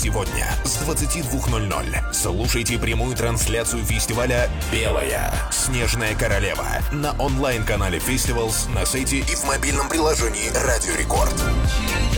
сегодня с 22:00 слушайте прямую трансляцию фестиваля «Белая снежная королева» на онлайн-канале Festivals, на сайте и в мобильном приложении «Радио Рекорд».